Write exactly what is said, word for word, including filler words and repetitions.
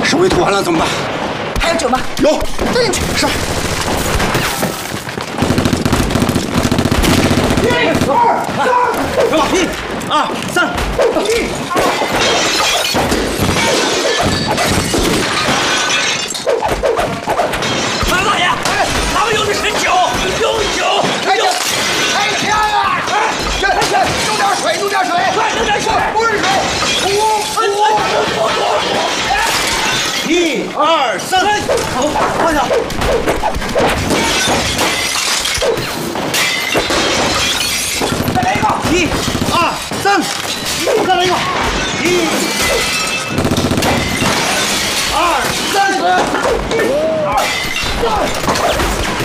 守卫吐完了怎么办？ 还有酒吗？ 有， 丢进去。 是。 一、二、三， 给我一、二、三， 一、 马大爷，咱们有的是酒，有酒，有。 开枪啊！哎，这这，弄点水，弄点水， 快弄点水， 不是水，土土土。 一、二、三， 好，快点。 再来一个， 一、二、三，再来一个，一、二、三， 一、二、三。